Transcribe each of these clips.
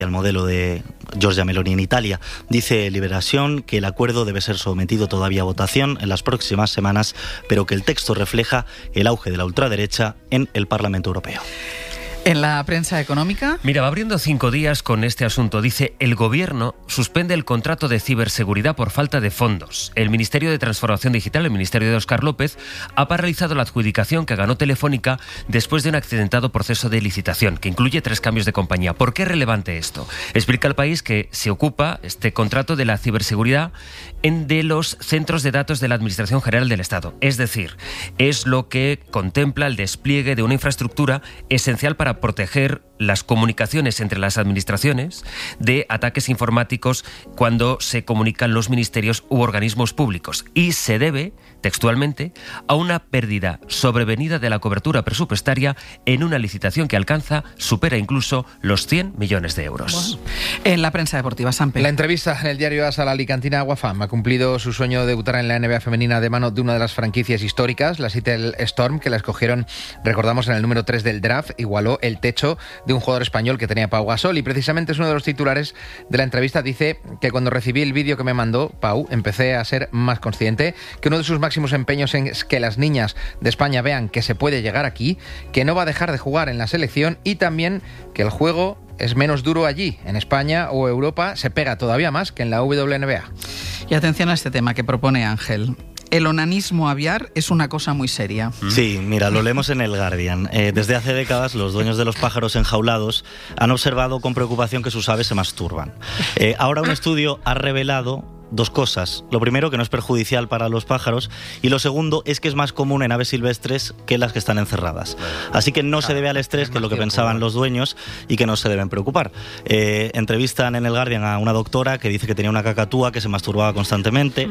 al modelo de Giorgia Meloni en Italia. Dice Liberación que el acuerdo debe ser sometido todavía a votación en las próximas semanas, pero que el texto refleja el auge de la ultraderecha en el Parlamento Europeo. En la prensa económica... Mira, va abriendo 5 días con este asunto. Dice, el Gobierno suspende el contrato de ciberseguridad por falta de fondos. El Ministerio de Transformación Digital, el Ministerio de Óscar López, ha paralizado la adjudicación que ganó Telefónica después de un accidentado proceso de licitación, que incluye 3 cambios de compañía. ¿Por qué es relevante esto? Explica El País que se ocupa este contrato de la ciberseguridad de los centros de datos de la Administración General del Estado. Es decir, es lo que contempla el despliegue de una infraestructura esencial para proteger las comunicaciones entre las administraciones de ataques informáticos cuando se comunican los ministerios u organismos públicos. Y se debe, textualmente, a una pérdida sobrevenida de la cobertura presupuestaria en una licitación que supera incluso los 100 millones de euros. Bueno, en la prensa deportiva, Sampe. La entrevista en el diario AS a la alicantina Guafam ha cumplido su sueño de debutar en la NBA femenina de mano de una de las franquicias históricas, la Seattle Storm, que la escogieron, recordamos, en el número 3 del draft, igualó el techo de un jugador español que tenía Pau Gasol, y precisamente es uno de los titulares de la entrevista. Dice que cuando recibí el vídeo que me mandó Pau, empecé a ser más consciente que uno de sus máximos empeños es que las niñas de España vean que se puede llegar aquí, que no va a dejar de jugar en la selección, y también que el juego es menos duro allí. En España o Europa se pega todavía más que en la WNBA. Y atención a este tema que propone Ángel. El onanismo aviar es una cosa muy seria. Sí, mira, lo leemos en el Guardian. Desde hace décadas, los dueños de los pájaros enjaulados han observado con preocupación que sus aves se masturban. Ahora un estudio ha revelado 2 cosas. Lo primero, que no es perjudicial para los pájaros, y lo segundo es que es más común en aves silvestres que las que están encerradas. Así que no se debe al estrés, que es lo que pensaban los dueños, y que no se deben preocupar. Entrevistan en el Guardian a una doctora que dice que tenía una cacatúa que se masturbaba constantemente.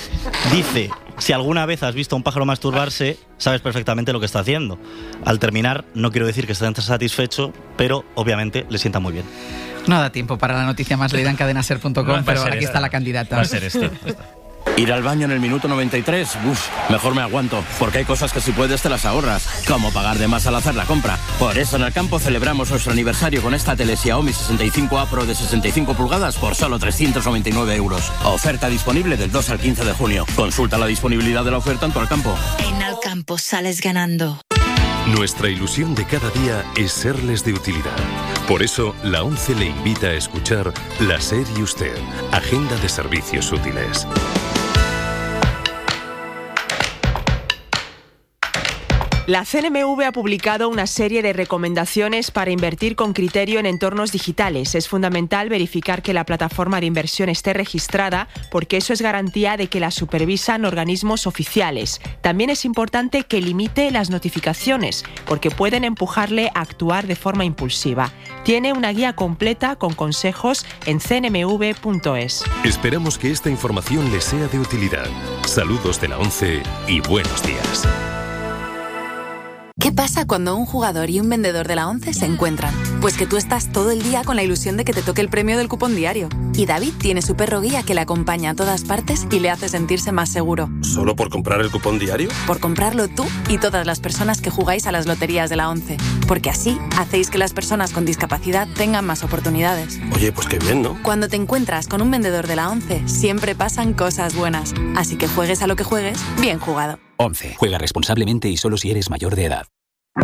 Dice, si alguna vez has visto a un pájaro masturbarse, sabes perfectamente lo que está haciendo. Al terminar, no quiero decir que esté satisfecho, pero obviamente le sienta muy bien. No da tiempo para la noticia más leída en cadenaser.com, pero aquí está la candidata. Va a ser esto. Ir al baño en el minuto 93, mejor me aguanto, porque hay cosas que si puedes te las ahorras, como pagar de más al hacer la compra. Por eso en el campo celebramos nuestro aniversario con esta tele Xiaomi 65A Pro de 65 pulgadas por solo 399 euros. Oferta disponible del 2 al 15 de junio. Consulta la disponibilidad de la oferta en tu Alcampo. En Alcampo sales ganando. Nuestra ilusión de cada día es serles de utilidad. Por eso, la ONCE le invita a escuchar La SER y Usted, Agenda de Servicios Útiles. La CNMV ha publicado una serie de recomendaciones para invertir con criterio en entornos digitales. Es fundamental verificar que la plataforma de inversión esté registrada, porque eso es garantía de que la supervisan organismos oficiales. También es importante que limite las notificaciones, porque pueden empujarle a actuar de forma impulsiva. Tiene una guía completa con consejos en cnmv.es. Esperamos que esta información les sea de utilidad. Saludos de la ONCE y buenos días. ¿Qué pasa cuando un jugador y un vendedor de la ONCE se encuentran? Pues que tú estás todo el día con la ilusión de que te toque el premio del cupón diario. Y David tiene su perro guía que le acompaña a todas partes y le hace sentirse más seguro. ¿Solo por comprar el cupón diario? Por comprarlo tú y todas las personas que jugáis a las loterías de la ONCE. Porque así hacéis que las personas con discapacidad tengan más oportunidades. Oye, pues qué bien, ¿no? Cuando te encuentras con un vendedor de la ONCE, siempre pasan cosas buenas. Así que juegues a lo que juegues, bien jugado. ONCE. Juega responsablemente y solo si eres mayor de edad.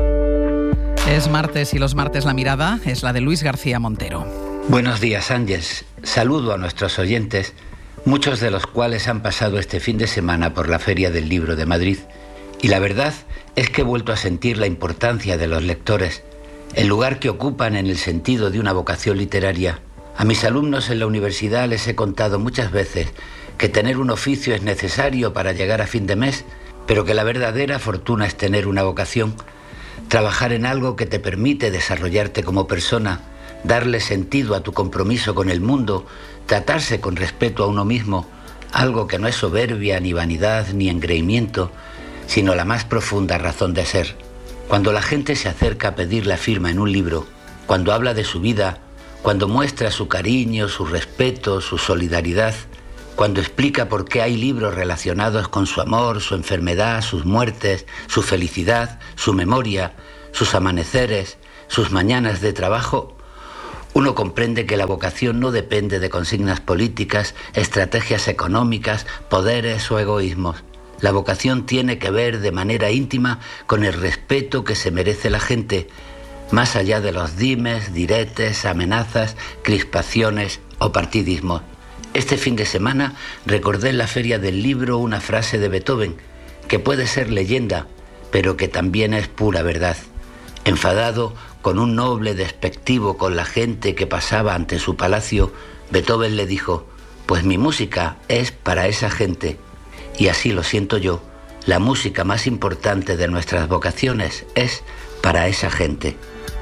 Es martes y los martes la mirada es la de Luis García Montero. Buenos días, Ángeles. Saludo a nuestros oyentes, muchos de los cuales han pasado este fin de semana por la Feria del Libro de Madrid. Y la verdad es que he vuelto a sentir la importancia de los lectores, el lugar que ocupan en el sentido de una vocación literaria. A mis alumnos en la universidad les he contado muchas veces que tener un oficio es necesario para llegar a fin de mes, pero que la verdadera fortuna es tener una vocación. Trabajar en algo que te permite desarrollarte como persona, darle sentido a tu compromiso con el mundo, tratarse con respeto a uno mismo, algo que no es soberbia, ni vanidad, ni engreimiento, sino la más profunda razón de ser. Cuando la gente se acerca a pedir la firma en un libro, cuando habla de su vida, cuando muestra su cariño, su respeto, su solidaridad, cuando explica por qué hay libros relacionados con su amor, su enfermedad, sus muertes, su felicidad, su memoria, sus amaneceres, sus mañanas de trabajo, Uno comprende que la vocación no depende de consignas políticas, estrategias económicas, poderes o egoísmos. La vocación tiene que ver de manera íntima con el respeto que se merece la gente, más allá de los dimes, diretes, amenazas, crispaciones o partidismos. Este fin de semana recordé en la Feria del Libro una frase de Beethoven, que puede ser leyenda, pero que también es pura verdad. Enfadado, con un noble despectivo con la gente que pasaba ante su palacio, Beethoven le dijo: pues mi música es para esa gente. Y así lo siento yo, la música más importante de nuestras vocaciones es para esa gente.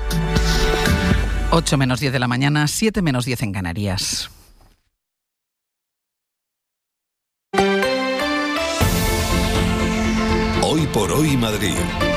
8 menos 10 de la mañana, 7 menos 10 en Canarias. Hoy por hoy Madrid.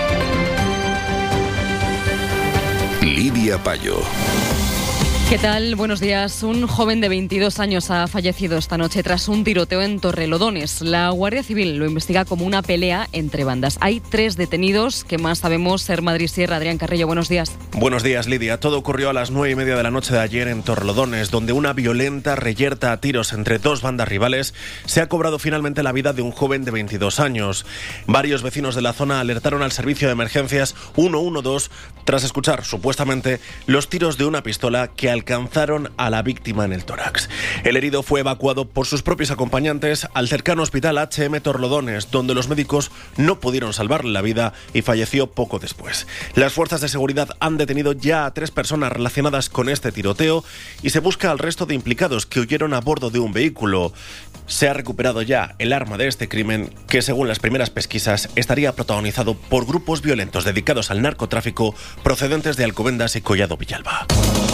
Lidia Payo. ¿Qué tal? Buenos días. Un joven de 22 años ha fallecido esta noche tras un tiroteo en Torrelodones. La Guardia Civil lo investiga como una pelea entre bandas. Hay 3 detenidos. ¿Qué más sabemos? Ser Madrid Sierra. Adrián Carrillo, buenos días. Buenos días, Lidia. Todo ocurrió a las 9:30 de la noche de ayer en Torrelodones, donde una violenta reyerta a tiros entre 2 bandas rivales se ha cobrado finalmente la vida de un joven de 22 años. Varios vecinos de la zona alertaron al servicio de emergencias 112 tras escuchar, supuestamente, los tiros de una pistola que alcanzaron a la víctima en el tórax. El herido fue evacuado por sus propios acompañantes al cercano hospital HM Torrelodones, donde los médicos no pudieron salvarle la vida y falleció poco después. Las fuerzas de seguridad han detenido ya a 3 personas relacionadas con este tiroteo y se busca al resto de implicados que huyeron a bordo de un vehículo. Se ha recuperado ya el arma de este crimen, que según las primeras pesquisas estaría protagonizado por grupos violentos dedicados al narcotráfico procedentes de Alcobendas y Collado Villalba.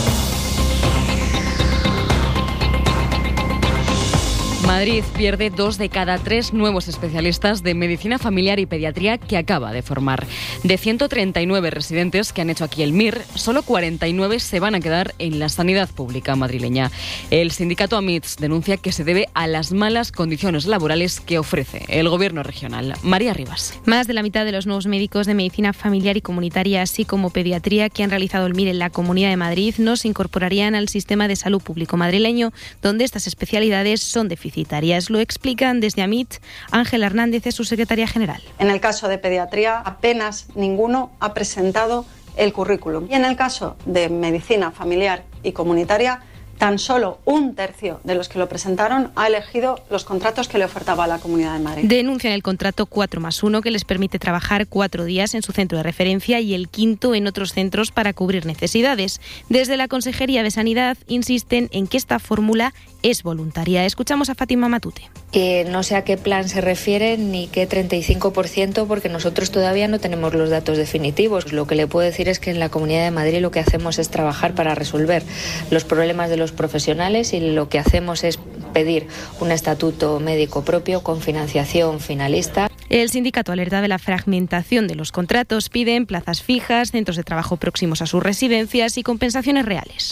Madrid pierde 2 de cada 3 nuevos especialistas de medicina familiar y pediatría que acaba de formar. De 139 residentes que han hecho aquí el MIR, solo 49 se van a quedar en la sanidad pública madrileña. El sindicato AMITS denuncia que se debe a las malas condiciones laborales que ofrece el gobierno regional. María Rivas. Más de la mitad de los nuevos médicos de medicina familiar y comunitaria, así como pediatría, que han realizado el MIR en la Comunidad de Madrid, no se incorporarían al sistema de salud público madrileño, donde estas especialidades son deficitarias. Lo explican desde AMIT. Ángela Hernández es su secretaria general. En el caso de pediatría, apenas ninguno ha presentado el currículum. Y en el caso de medicina familiar y comunitaria, tan solo 1/3 de los que lo presentaron ha elegido los contratos que le ofertaba la Comunidad de Madrid. Denuncian el contrato 4+1, que les permite trabajar 4 días en su centro de referencia y el 5º en otros centros para cubrir necesidades. Desde la Consejería de Sanidad insisten en que esta fórmula es voluntaria. Escuchamos a Fátima Matute. No sé a qué plan se refiere ni qué 35%, porque nosotros todavía no tenemos los datos definitivos. Lo que le puedo decir es que en la Comunidad de Madrid lo que hacemos es trabajar para resolver los problemas de los profesionales y lo que hacemos es pedir un estatuto médico propio con financiación finalista. El sindicato alerta de la fragmentación de los contratos, piden plazas fijas, centros de trabajo próximos a sus residencias y compensaciones reales.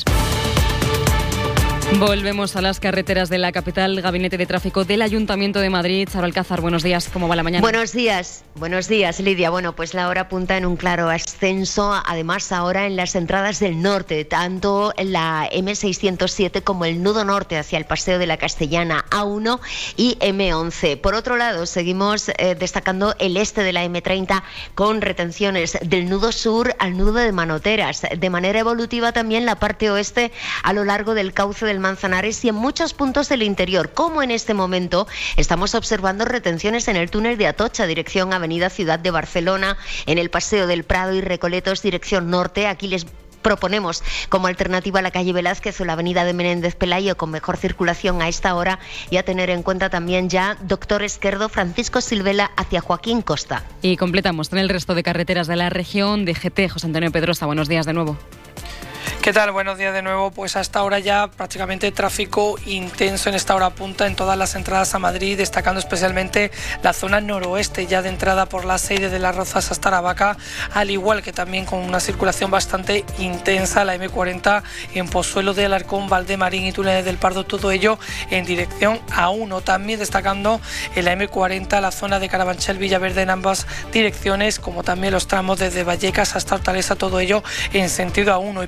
Volvemos a las carreteras de la capital. Gabinete de Tráfico del Ayuntamiento de Madrid. Charo Alcázar, buenos días. ¿Cómo va la mañana? Buenos días, Lidia. Bueno, pues la hora apunta en un claro ascenso, además ahora en las entradas del norte, tanto la M607 como el nudo norte hacia el Paseo de la Castellana, A1 y M11. Por otro lado, seguimos destacando el este de la M30 con retenciones del nudo sur al nudo de Manoteras. De manera evolutiva también la parte oeste a lo largo del cauce del Manzanares y en muchos puntos del interior, como en este momento estamos observando retenciones en el túnel de Atocha, dirección Avenida Ciudad de Barcelona, en el Paseo del Prado y Recoletos, dirección norte. Aquí les proponemos como alternativa la calle Velázquez o la avenida de Menéndez Pelayo con mejor circulación a esta hora, y a tener en cuenta también ya Doctor Esquerdo, Francisco Silvela hacia Joaquín Costa. Y completamos con el resto de carreteras de la región. DGT, José Antonio Pedrosa, buenos días de nuevo. ¿Qué tal? Buenos días de nuevo. Pues hasta ahora ya prácticamente tráfico intenso en esta hora punta en todas las entradas a Madrid, destacando especialmente la zona noroeste, ya de entrada por la Seide de las Rozas hasta Aravaca, al igual que también con una circulación bastante intensa la M40 en Pozuelo de Alarcón, Valdemarín y Túneles del Pardo, todo ello en dirección A1. También destacando en la M40 la zona de Carabanchel, Villaverde en ambas direcciones, como también los tramos desde Vallecas hasta Hortaleza, todo ello en sentido A1. Y precaución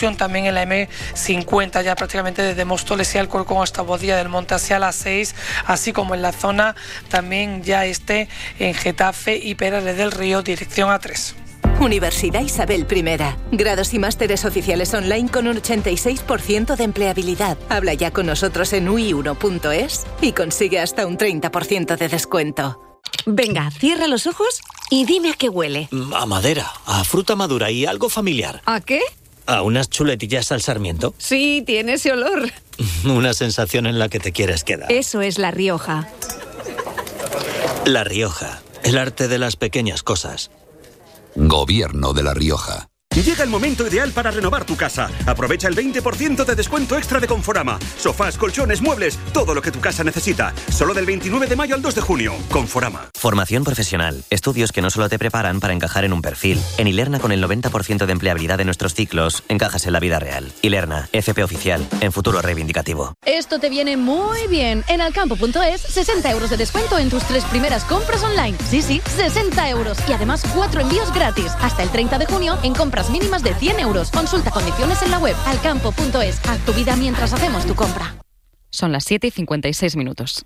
congestion también en la M50, ya prácticamente desde Móstoles y Alcorcón hasta Boadilla del Monte hacia las 6, así como en la zona también ya en Getafe y Perales del Río, dirección A3. Universidad Isabel I. Grados y másteres oficiales online con un 86% de empleabilidad. Habla ya con nosotros en ui1.es y consigue hasta un 30% de descuento. Venga, cierra los ojos y dime a qué huele. A madera, a fruta madura y algo familiar. ¿A qué? ¿A unas chuletillas al sarmiento? Sí, tiene ese olor. Una sensación en la que te quieres quedar. Eso es La Rioja. La Rioja, el arte de las pequeñas cosas. Gobierno de La Rioja. Llega el momento ideal para renovar tu casa. Aprovecha el 20% de descuento extra de Conforama. Sofás, colchones, muebles, todo lo que tu casa necesita. Solo del 29 de mayo al 2 de junio. Conforama. Formación profesional. Estudios que no solo te preparan para encajar en un perfil. En Ilerna, con el 90% de empleabilidad de nuestros ciclos, encajas en la vida real. Ilerna, FP oficial, en futuro reivindicativo. Esto te viene muy bien. En alcampo.es, 60 euros de descuento en tus 3 primeras compras online. Sí, 60 euros. Y además 4 envíos gratis. Hasta el 30 de junio en compras mínimas de 100 euros. Consulta condiciones en la web alcampo.es. Haz tu vida mientras hacemos tu compra. Son las 7:56.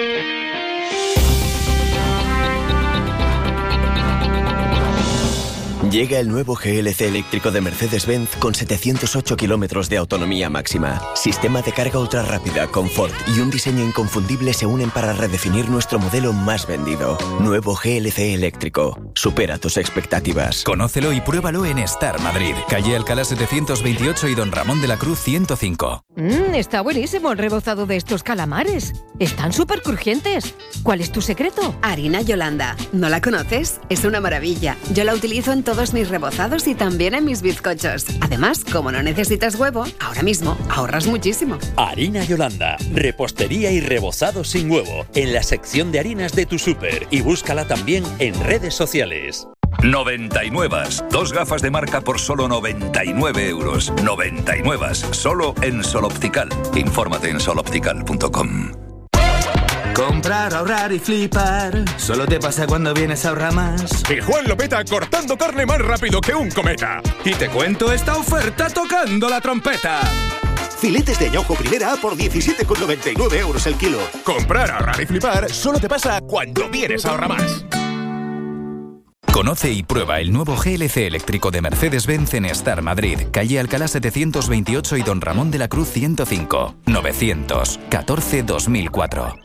Llega el nuevo GLC eléctrico de Mercedes-Benz con 708 kilómetros de autonomía máxima. Sistema de carga ultra rápida, confort y un diseño inconfundible se unen para redefinir nuestro modelo más vendido. Nuevo GLC eléctrico. Supera tus expectativas. Conócelo y pruébalo en Star Madrid. Calle Alcalá 728 y Don Ramón de la Cruz 105. Está buenísimo el rebozado de estos calamares. Están súper crujientes. ¿Cuál es tu secreto? Harina Yolanda. ¿No la conoces? Es una maravilla. Yo la utilizo en todos mis rebozados y también en mis bizcochos. Además, como no necesitas huevo, ahora mismo ahorras muchísimo. Harina Yolanda. Repostería y rebozado sin huevo. En la sección de harinas de tu súper. Y búscala también en redes sociales. 99. 2 gafas de marca por solo 99 euros. 99. Solo en Sol Optical. Infórmate en soloptical.com. Comprar, ahorrar y flipar. Solo te pasa cuando vienes a Ahorramás. Y Juan lo peta cortando carne más rápido que un cometa. Y te cuento esta oferta tocando la trompeta. Filetes de añojo primera por 17,99 euros el kilo. Comprar, ahorrar y flipar solo te pasa cuando vienes a Ahorramás. Conoce y prueba el nuevo GLC eléctrico de Mercedes-Benz en Star Madrid, calle Alcalá 728 y Don Ramón de la Cruz 105, 914-2004.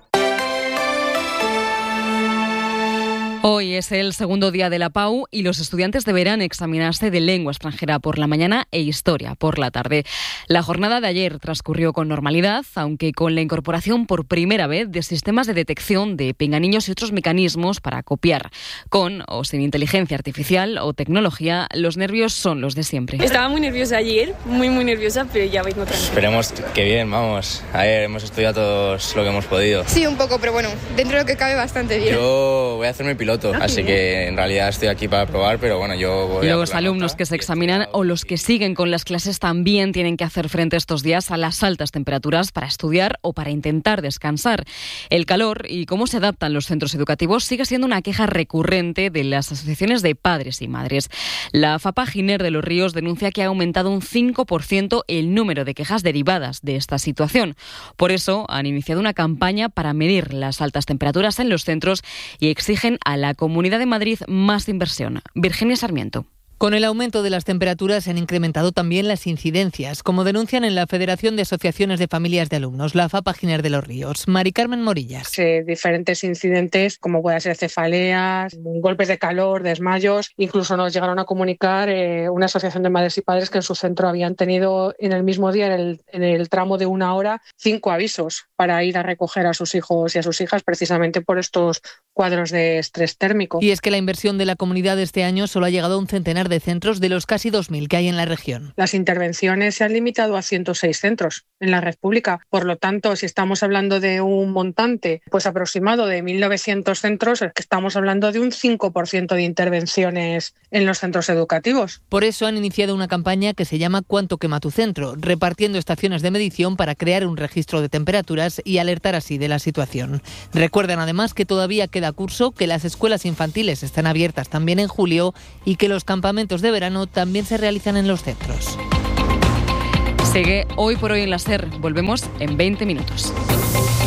Hoy es el segundo día de la PAU y los estudiantes deberán examinarse de lengua extranjera por la mañana e historia por la tarde. La jornada de ayer transcurrió con normalidad, aunque con la incorporación por primera vez de sistemas de detección de pinganiños y otros mecanismos para copiar. Con o sin inteligencia artificial o tecnología, los nervios son los de siempre. Estaba muy nerviosa ayer, muy nerviosa, pero ya vengo tranquila. Esperemos que bien, vamos. Ayer hemos estudiado todos lo que hemos podido. Sí, un poco, pero bueno, dentro de lo que cabe bastante bien. Yo voy a hacerme piloto, así que en realidad estoy aquí para probar, pero bueno, yo voy a... Los alumnos que se examinan o los que siguen con las clases también tienen que hacer frente estos días a las altas temperaturas para estudiar o para intentar descansar. El calor y cómo se adaptan los centros educativos sigue siendo una queja recurrente de las asociaciones de padres y madres. La FAPA Giner de los Ríos denuncia que ha aumentado un 5% el número de quejas derivadas de esta situación. Por eso han iniciado una campaña para medir las altas temperaturas en los centros y exigen a la Comunidad de Madrid más inversión. Virginia Sarmiento. Con el aumento de las temperaturas se han incrementado también las incidencias, como denuncian en la Federación de Asociaciones de Familias de Alumnos, la FAPA Giner de los Ríos. Mari Carmen Morillas. Diferentes incidentes, como pueden ser cefaleas, golpes de calor, desmayos. Incluso nos llegaron a comunicar una asociación de madres y padres que en su centro habían tenido en el mismo día, en el tramo de 1 hora, 5 avisos para ir a recoger a sus hijos y a sus hijas, precisamente por estos cuadros de estrés térmico. Y es que la inversión de la comunidad este año solo ha llegado a un centenar de centros de los casi 2.000 que hay en la región. Las intervenciones se han limitado a 106 centros en la red pública. Por lo tanto, si estamos hablando de un montante pues aproximado de 1.900 centros, es que estamos hablando de un 5% de intervenciones en los centros educativos. Por eso han iniciado una campaña que se llama ¿Cuánto quema tu centro?, repartiendo estaciones de medición para crear un registro de temperaturas y alertar así de la situación. Recuerdan además que todavía queda curso, que las escuelas infantiles están abiertas también en julio y que los campamentos de verano también se realizan en los centros. Sigue Hoy por Hoy en la SER. Volvemos en 20 minutos.